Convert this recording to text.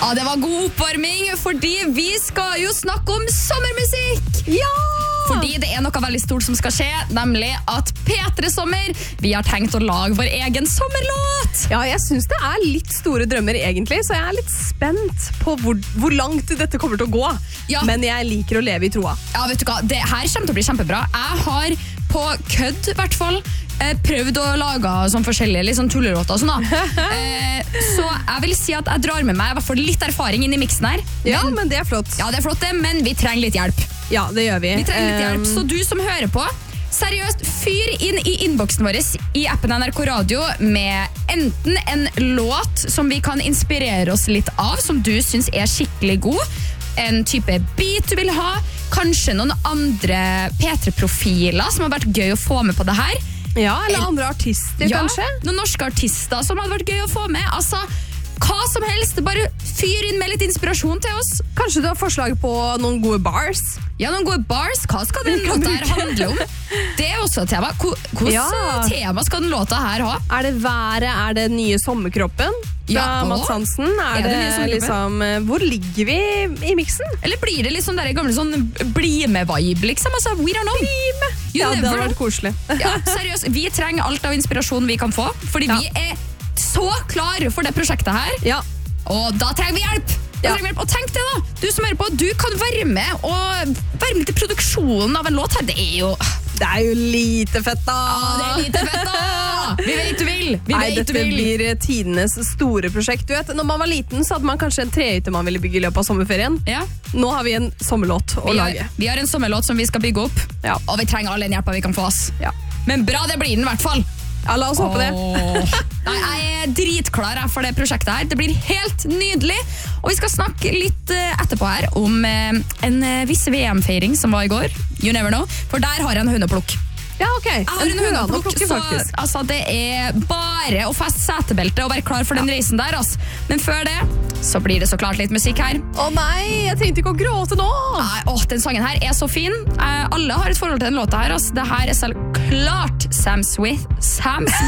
Ja, det var god oppvarming, fordi vi skal jo snakke om sommermusikk. Ja! Fordi det noe veldig stort som skal skje, nemlig at P3 Sommer, vi har tenkt å lage vår egen sommerlåt. Ja, jeg synes det litt store drømmer egentlig, så jeg litt spent på hvor langt dette kommer til å gå. Ja. Men jeg liker å leve i troa. Ja, vet du hva, det her kommer til å bli kjempebra. Jeg har på kødd, i hvert fall, prøvd å lage sånn forskjellige litt sånn tulleråter og sånn da. Så jeg vil si at jeg drar med meg i hvert fall litt erfaring inn i miksen her. Ja, men det flott. Ja, det flott det, men vi trenger litt hjelp. Ja, det gjør vi. Vi trenger litt hjelp, så du som hører på, seriøst, fyr inn i innboksen vår i appen NRK Radio med enten en låt som vi kan inspirere oss litt av, som du synes skikkelig god, en type beat du vil ha, kanskje noen andre P3-profiler som har vært gøy å få med på det her. Ja, eller andre artister kanskje. Noen norske artister som hadde vært gøy å få med. Altså, hva som helst, bare fyr inn med litt inspirasjon til oss. Kanskje du har forslag på noen gode bars? Ja, noen gode bars. Hva skal den låta her handle om? Det også et tema. Hvordan tema skal den låta her ha? Det været? Det nye sommerkroppen? Fra Mats Hansen? Det liksom, hvor ligger vi i miksen? Eller blir det liksom der gamle sånn bli med-vibe, liksom? Altså, we don't know. Bli med! Ja, det hadde vært koselig. Ja, seriøst, vi trenger alt av inspirasjon vi kan få, fordi vi så klar for det prosjektet her. Ja. Og da trenger vi hjelp. Og tenk det da, du som hører på, du kan være med til produksjonen av en låt her. Det er jo lite fett da. Ja, det lite fett da. Vi vet du vil. Dette blir tidenes store prosjekt. Du vet, når man var liten så hadde man kanskje en trehytte man ville bygge i løpet av sommerferien. Ja. Nå har vi en sommerlåt å lage. Vi har en sommerlåt som vi skal bygge opp, og vi trenger all den hjelpa vi kan få oss. Ja. Men bra det blir den i hvert fall. Ja, la oss håpe det. Nei, jeg dritklar for det prosjektet her. Det blir helt nydelig. Og vi skal snakke litt etterpå her om en viss VM-feiring som var i går. You never know. For der har jeg en høneplukk. Ja, ok. Jeg har en høneplukk, så altså, det bare å feste setebelte og være klar for den reisen der. Altså. Men før det, så blir det så klart litt musikk her. Nei, jeg trengte ikke å gråte nå. Nei, den sangen her så fin. Alle har et forhold til den låta her. Altså. Det her selv klart Sam Smith